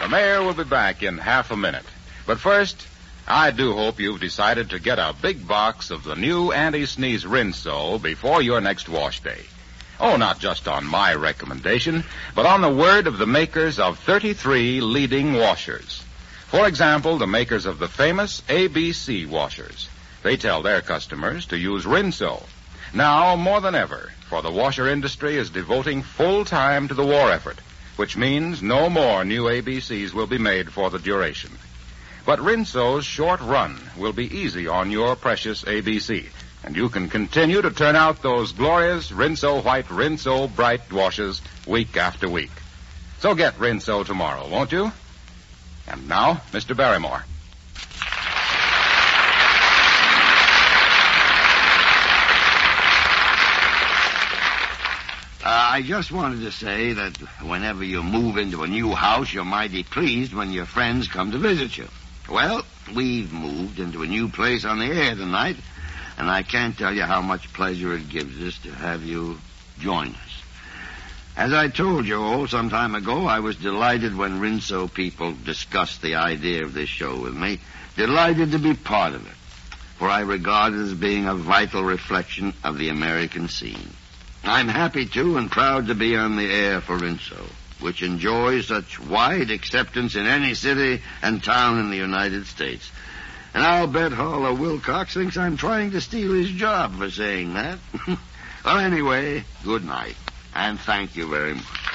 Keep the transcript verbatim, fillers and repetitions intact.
The mayor will be back in half a minute. But first, I do hope you've decided to get a big box of the new anti-sneeze Rinso before your next wash day. Oh, not just on my recommendation, but on the word of the makers of thirty-three leading washers. For example, the makers of the famous A B C washers. They tell their customers to use Rinso. Now, more than ever, for the washer industry is devoting full time to the war effort, which means no more new A B Cs will be made for the duration. But Rinso's short run will be easy on your precious A B C, and you can continue to turn out those glorious Rinso White, Rinso Bright washes week after week. So get Rinso tomorrow, won't you? And now, Mister Barrymore. Uh, I just wanted to say that whenever you move into a new house, you're mighty pleased when your friends come to visit you. Well, we've moved into a new place on the air tonight, and I can't tell you how much pleasure it gives us to have you join us. As I told you all some time ago, I was delighted when Rinso people discussed the idea of this show with me. Delighted to be part of it, for I regard it as being a vital reflection of the American scene. I'm happy, too, and proud to be on the air for Rinso, which enjoys such wide acceptance in any city and town in the United States. And I'll bet Hawler Wilcox thinks I'm trying to steal his job for saying that. Well, anyway, good night, and thank you very much.